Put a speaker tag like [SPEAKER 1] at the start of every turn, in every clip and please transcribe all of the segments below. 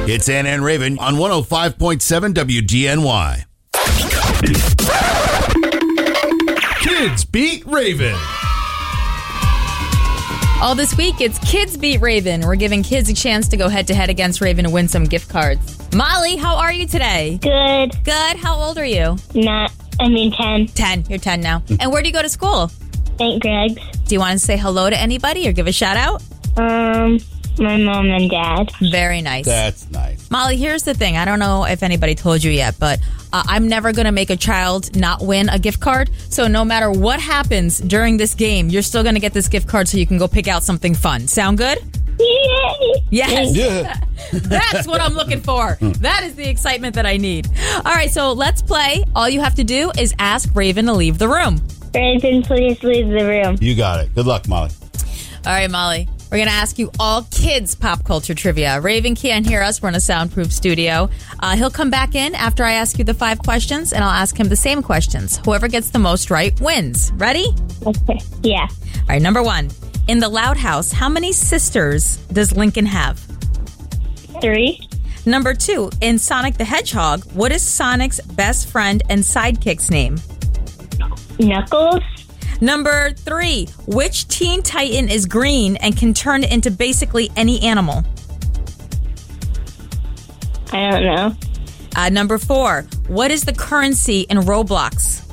[SPEAKER 1] It's Ann and Raven on 105.7 WGNY.
[SPEAKER 2] Kids Beat Raven.
[SPEAKER 3] All this week, it's Kids Beat Raven. We're giving kids a chance to go head-to-head against Raven and win some gift cards. Molly, how are you today?
[SPEAKER 4] Good.
[SPEAKER 3] Good. How old are you?
[SPEAKER 4] 10.
[SPEAKER 3] 10. You're 10 now. And where do you go to school?
[SPEAKER 4] St. Greg's.
[SPEAKER 3] Do you want to say hello to anybody or give a shout-out?
[SPEAKER 4] My mom and dad.
[SPEAKER 3] Very nice.
[SPEAKER 1] That's nice.
[SPEAKER 3] Molly, here's the thing. I don't know if anybody told you yet, but I'm never going to make a child not win a gift card. So no matter what happens during this game, you're still going to get this gift card so you can go pick out something fun. Sound good?
[SPEAKER 4] Yay!
[SPEAKER 3] Yes.
[SPEAKER 1] Yeah.
[SPEAKER 3] That's what I'm looking for. That is the excitement that I need. All right, so let's play. All you have to do is ask Raven to leave the room.
[SPEAKER 4] Raven, please leave the room.
[SPEAKER 1] You got it. Good luck, Molly.
[SPEAKER 3] All right, Molly. We're going to ask you all kids pop culture trivia. Raven can't hear us. We're in a soundproof studio. He'll come back in after I ask you the 5 questions, and I'll ask him the same questions. Whoever gets the most right wins. Ready?
[SPEAKER 4] Okay. Yeah.
[SPEAKER 3] All right, number 1. In the Loud House, how many sisters does Lincoln have?
[SPEAKER 4] 3.
[SPEAKER 3] Number 2. In Sonic the Hedgehog, what is Sonic's best friend and sidekick's name?
[SPEAKER 4] Knuckles.
[SPEAKER 3] Number 3. Which Teen Titan is green and can turn into basically any animal?
[SPEAKER 4] I don't know.
[SPEAKER 3] Number 4. What is the currency in Roblox?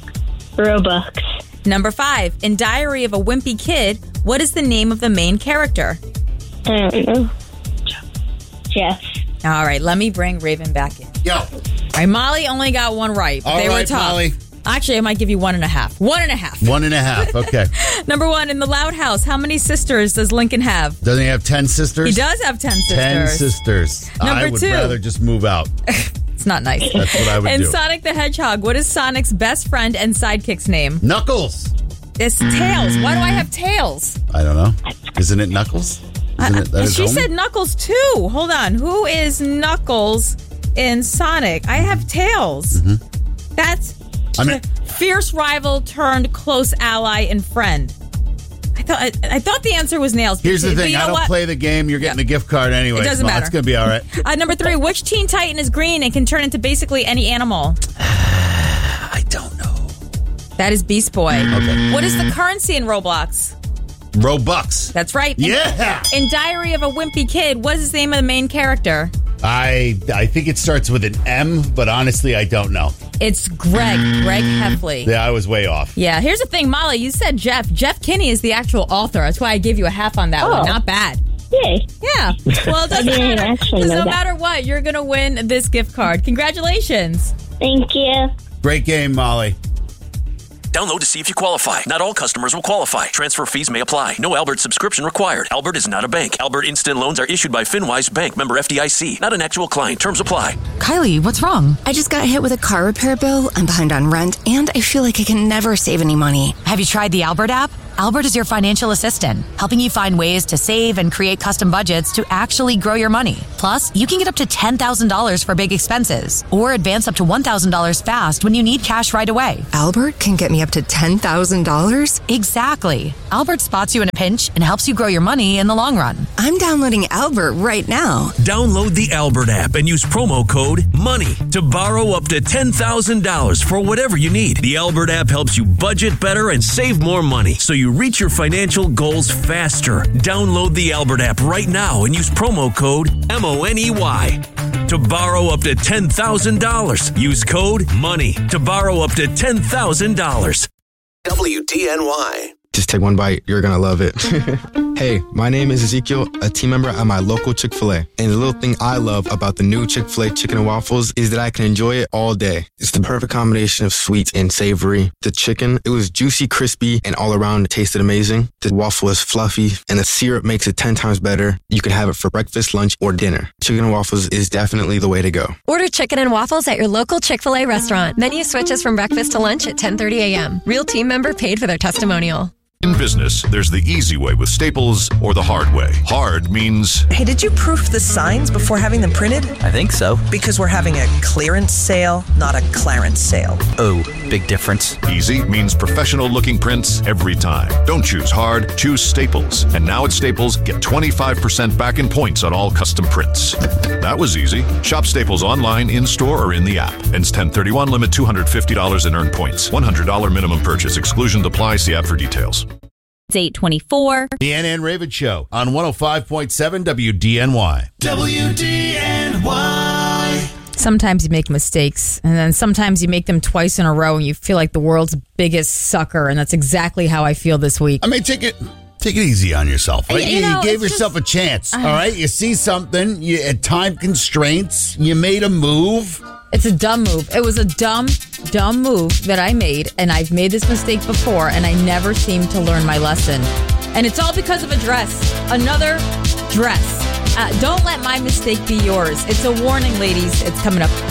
[SPEAKER 4] Robux.
[SPEAKER 3] Number 5. In Diary of a Wimpy Kid, what is the name of the main character?
[SPEAKER 4] I don't know. Jeff.
[SPEAKER 3] All right, let me bring Raven back in.
[SPEAKER 1] Yo.
[SPEAKER 3] All right, Molly only got one right, but they were tough.
[SPEAKER 1] Molly.
[SPEAKER 3] Actually, I might give you 1.5. 1.5.
[SPEAKER 1] 1.5. Okay.
[SPEAKER 3] Number 1, in the Loud House, how many sisters does Lincoln have?
[SPEAKER 1] Doesn't he have 10 sisters?
[SPEAKER 3] He does have 10 sisters.
[SPEAKER 1] 10 sisters.
[SPEAKER 3] Number
[SPEAKER 1] I would
[SPEAKER 3] 2.
[SPEAKER 1] rather just move out.
[SPEAKER 3] It's not nice.
[SPEAKER 1] That's what I would
[SPEAKER 3] In
[SPEAKER 1] do.
[SPEAKER 3] Sonic the Hedgehog, what is Sonic's best friend and sidekick's name?
[SPEAKER 1] Knuckles.
[SPEAKER 3] It's Tails. Why do I have Tails?
[SPEAKER 1] I don't know. Isn't it Knuckles? Isn't it that his
[SPEAKER 3] She
[SPEAKER 1] homie?
[SPEAKER 3] said Knuckles too. Hold on. Who is Knuckles in Sonic? I have Tails.
[SPEAKER 1] Mm-hmm.
[SPEAKER 3] That's fierce rival turned close ally and friend. I thought the answer was Nails.
[SPEAKER 1] Here's the
[SPEAKER 3] But
[SPEAKER 1] thing.
[SPEAKER 3] you know
[SPEAKER 1] I don't
[SPEAKER 3] what?
[SPEAKER 1] play the game. You're getting the gift card anyway.
[SPEAKER 3] It doesn't matter.
[SPEAKER 1] It's going to be all right.
[SPEAKER 3] Number 3. Which Teen Titan is green and can turn into basically any animal?
[SPEAKER 1] I don't know.
[SPEAKER 3] That is Beast Boy.
[SPEAKER 1] Okay.
[SPEAKER 3] What is the currency in Roblox?
[SPEAKER 1] Robux.
[SPEAKER 3] That's right.
[SPEAKER 1] Yeah.
[SPEAKER 3] In Diary of a Wimpy Kid, what is the name of the main character?
[SPEAKER 1] I think it starts with an M, but honestly, I don't know.
[SPEAKER 3] It's Greg Heffley.
[SPEAKER 1] Yeah, I was way off.
[SPEAKER 3] Yeah, here's the thing, Molly. You said Jeff. Jeff Kinney is the actual author. That's why I gave you a half on that one. Not bad.
[SPEAKER 4] Yay.
[SPEAKER 3] Yeah. Well, it doesn't
[SPEAKER 4] didn't
[SPEAKER 3] matter.
[SPEAKER 4] actually
[SPEAKER 3] Because
[SPEAKER 4] know
[SPEAKER 3] no
[SPEAKER 4] that.
[SPEAKER 3] matter what, you're going to win this gift card. Congratulations.
[SPEAKER 4] Thank you.
[SPEAKER 1] Great game, Molly.
[SPEAKER 5] Download to see if you qualify. Not all customers will qualify. Transfer fees may apply. No Albert subscription required. Albert is not a bank. Albert Instant Loans are issued by FinWise Bank, member FDIC. Not an actual client. Terms apply.
[SPEAKER 6] Kylie, what's wrong? I just got hit with a car repair bill. I'm behind on rent, and I feel like I can never save any money.
[SPEAKER 7] Have you tried the Albert app? Albert is your financial assistant, helping you find ways to save and create custom budgets to actually grow your money. Plus, you can get up to $10,000 for big expenses or advance up to $1,000 fast when you need cash right away.
[SPEAKER 6] Albert can get me up to $10,000?
[SPEAKER 7] Exactly. Albert spots you in a pinch and helps you grow your money in the long run.
[SPEAKER 6] I'm downloading Albert right now.
[SPEAKER 5] Download the Albert app and use promo code MONEY to borrow up to $10,000 for whatever you need. The Albert app helps you budget better and save more money so you reach your financial goals faster. Download the Albert app right now and use promo code MONEY to borrow up to $10,000. Use code MONEY to borrow up to $10,000.
[SPEAKER 8] WDNY.
[SPEAKER 9] Just take one bite. You're going to love it. Hey, my name is Ezekiel, a team member at my local Chick-fil-A. And the little thing I love about the new Chick-fil-A chicken and waffles is that I can enjoy it all day. It's the perfect combination of sweet and savory. The chicken, it was juicy, crispy, and all around it tasted amazing. The waffle is fluffy, and the syrup makes it 10 times better. You can have it for breakfast, lunch, or dinner. Chicken and waffles is definitely the way to go.
[SPEAKER 10] Order chicken and waffles at your local Chick-fil-A restaurant. Menu switches from breakfast to lunch at 10:30 a.m. Real team member paid for their testimonial.
[SPEAKER 11] In business, there's the easy way with Staples or the hard way. Hard means...
[SPEAKER 12] Hey, did you proof the signs before having them printed?
[SPEAKER 13] I think so.
[SPEAKER 12] Because we're having a clearance sale, not a clarence sale.
[SPEAKER 13] Oh, big difference.
[SPEAKER 11] Easy means professional-looking prints every time. Don't choose hard, choose Staples. And now at Staples, get 25% back in points on all custom prints. That was easy. Shop Staples online, in-store, or in the app. Ends 10/31, limit $250 in earned points. $100 minimum purchase. Exclusions apply. See app for details.
[SPEAKER 14] It's 8:24.
[SPEAKER 1] The Ann and Raven Show on 105.7 WDNY.
[SPEAKER 2] WDNY.
[SPEAKER 3] Sometimes you make mistakes, and then sometimes you make them twice in a row, and you feel like the world's biggest sucker, and that's exactly how I feel this week.
[SPEAKER 1] I mean, take it easy on yourself. Right?
[SPEAKER 3] You know,
[SPEAKER 1] you gave yourself a chance, all right? You see something, you had time constraints, you made a move.
[SPEAKER 3] It's a dumb move. It was a dumb move that I made, and I've made this mistake before, and I never seem to learn my lesson. And it's all because of a dress. Another dress. Don't let my mistake be yours. It's a warning, ladies. It's coming up.